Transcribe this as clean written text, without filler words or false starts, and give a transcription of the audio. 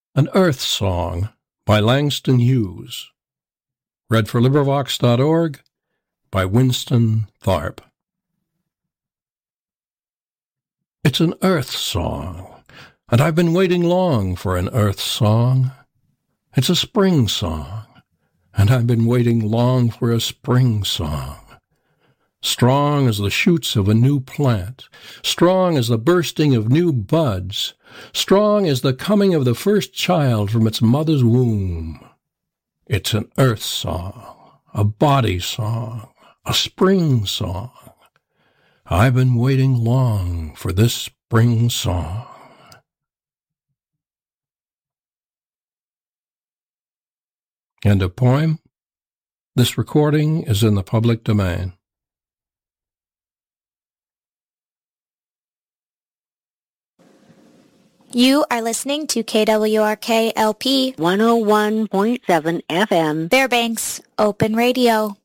An Earth Song by Langston Hughes. Read for LibriVox.org by Winston Tharp. It's an Earth Song, and I've been waiting long for an Earth Song. It's a spring song, and I've been waiting long for a spring song. Strong as the shoots of a new plant, strong as the bursting of new buds, strong as the coming of the first child from its mother's womb. It's an earth song, a body song, a spring song. I've been waiting long for this spring song. End of poem. This recording is in the public domain. You are listening to KWRK-LP 101.7 FM Fairbanks Open Radio.